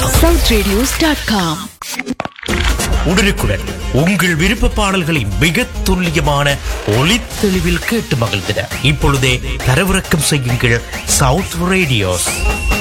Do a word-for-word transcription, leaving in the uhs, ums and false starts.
South radios dot com. உடனுக்குடன் உங்கள் விருப்ப பாடல்களை மிக துல்லியமான ஒளித்தெளிவில் கேட்டு மகிழ்ந்திட இப்பொழுதே தரவிறக்கம் செய்யுங்கள் சவுத் ரேடியோஸ்.